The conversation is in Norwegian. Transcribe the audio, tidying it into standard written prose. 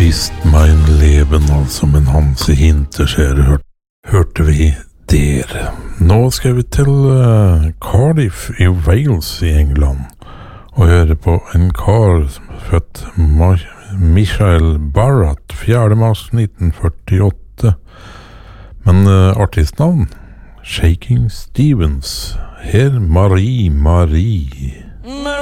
ist mein Leben, altså, men Hansi Hinterseer hørte vi der. Nå skal vi til Cardiff i Wales i England og høre på en kar som født Michael Barrett 4. mars 1948, men artistnavn Shaking Stevens. Her Marie